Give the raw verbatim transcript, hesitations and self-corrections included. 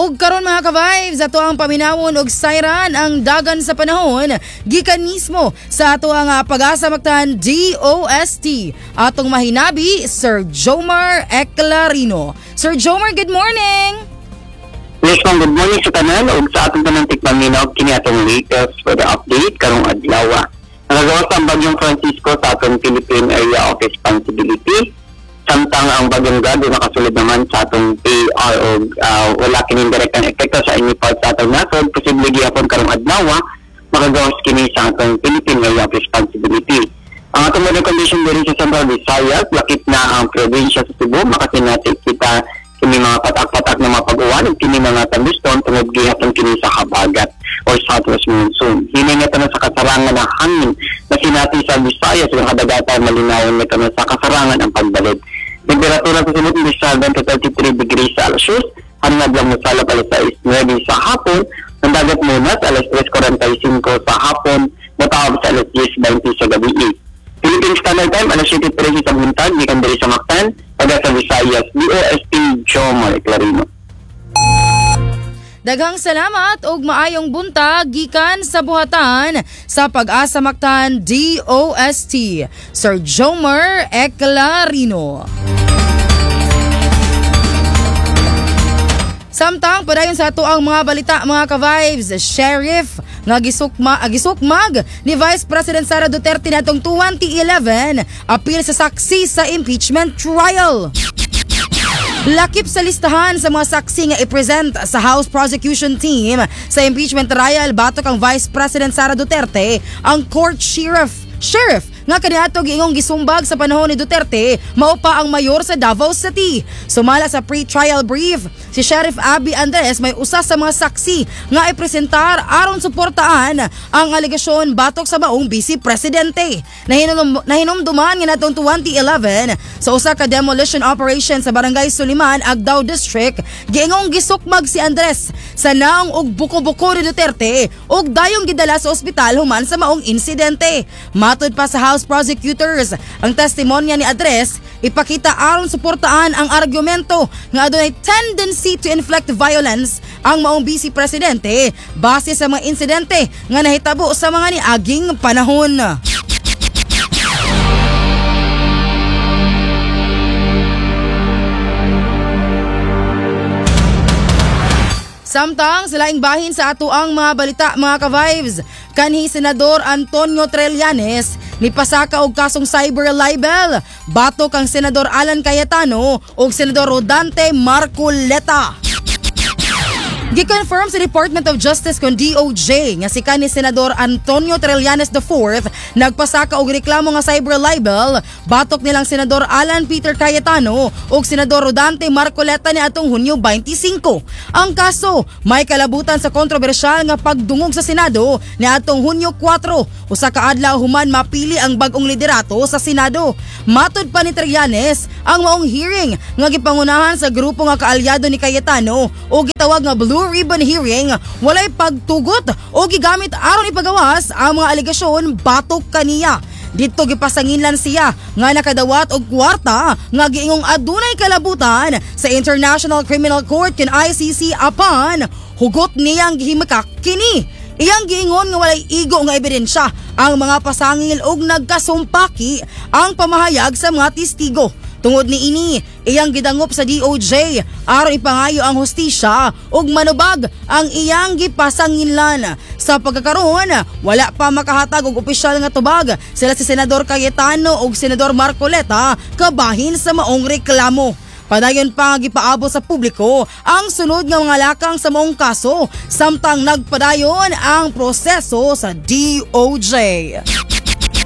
Og karon mga ka-vibes, ato ang paminawon og sayran ang dagan sa panahon gikan mismo sa ato ang pag-asa magtan D O S T. Atong mahinabi, Sir Jomar Eclarino. Sir Jomar, good morning! Yes, ma'am, good morning sa tanan ug sa atong tanang tikpaminaw kini atong latest for the update karong adlaw. Nagagawa sa bagyong Francisco sa atong Philippine Area of Responsibility. Samtang ang bagyong Gado nakasulod naman sa atong P R o uh, wala kining direktang epekto sa inyo part sa atong nasod. Posible gihapon karong adlaw makagawas kini sa atong Philippine Area of Responsibility. Ang atong weather condition diri sa Central Visayas, lakip na ang probinsya sa Cebu, makasinati kita kini mga patak-patak na mga pag-uwan ug kini mga thunderstorm tungod gihapon kini sa habagat or southwest monsoon. Hinay na sa kasarangan ng hangin na sinati sa Visayas ug kadagatan malinawon na kami sa kasarangan ang pagbalod. Temperatura sa sulod ni seven to thirty-three degrees Celsius, hangad lang sa sala pala sa nine sa hapon, ang dagat muna sa alas tres forty-five sa hapon, matawag sa alas ten twenty sa gabi. Philippine Standard Time, alas seven thirty sa buntag, gikan diri sa Mactan, taga sa Visayas, D O S T Jomar Eclarino. Daghang salamat ug maayong buntag gikan sa buhatan sa Pag-asa Mactan D O S T, Sir Jomar Eclarino. Samtang padayon sa ato ang mga balita mga ka-vibes, Sheriff nga gisukma agisukmag ni Vice President Sara Duterte natong twenty eleven apil sa saksi sa impeachment trial. Lakip sa listahan sa mga saksi nga i-present sa House Prosecution Team sa impeachment trial batok ang Vice President Sara Duterte, ang court sheriff Sheriff nga kaniadto giingong gisumbag sa panahon ni Duterte mao pa ang mayor sa Davao City. Sumala sa pre-trial brief, si Sheriff Abby Andres may usa sa mga saksi nga ipresentar aron suportaan ang alegasyon batok sa maong Vice Presidente. Nahinom nahinumduman nga natong twenty eleven sa usa ka demolition operation sa Barangay Suliman, Agdao District, giingong gisukmag si Andres sa naong og buko-buko ni Duterte ug dayong gidala sa ospital human sa maong insidente. Matod pa sa House Prosecutors, ang testimonya ni Andres ipakita aron suportaan ang argumento nga adunay tendency to inflict violence ang maong Vice Presidente base sa mga insidente nga nahitabo sa mga niaging panahon. Samtang sa laing bahin sa ato ang mga balita mga ka-vibes, kanhi Senador Antonio Trillanes nipasaka og kasong cyber libel batok ang Senador Alan Cayetano ug Senador Rodante Marcoleta. Gi-confirm sa Department of Justice kon D O J nga si kanhi Senador Antonio Trillanes the fourth nagpasaka og reklamo nga cyber libel batok nilang Senador Alan Peter Cayetano ug Senador Rodante Marcoleta niadtong Hunyo twenty-five. Ang kaso may kalabutan sa kontrobersyal nga pagdungog sa Senado niadtong Hunyo four, usa ka adlaw human mapili ang bag-ong liderato sa Senado. Matod pa ni Trillanes, ang maong hearing nga gipangunahan sa grupo nga kaalyado ni Cayetano o gitawag nga Blue Ribbon Hearing walay pagtugot o gigamit aron ipagawas ang mga alegasyon batok kaniya. Dito gipasanginlan siya nga nakadawat og kwarta nga giingong adunay kalabutan sa International Criminal Court ken I C C apan hugot niyang gihimaka kini. Iyang giingon nga walay igo nga ebidensya ang mga pasangil og nagkasumpaki ang pamahayag sa mga testigo. Tungod ni ini, iyang gidangop sa D O J aron ipangayo ang hustisya ug manubag ang iyang gipasanginlan. Sa pagkakaroon, wala pa makahatag og opisyal nga tubag sila si Senador Cayetano ug Senador Marcoleta kabahin sa maong reklamo. Padayon pa nga gipaabot sa publiko ang sunod nga mga lakang sa maong kaso samtang nagpadayon ang proseso sa D O J.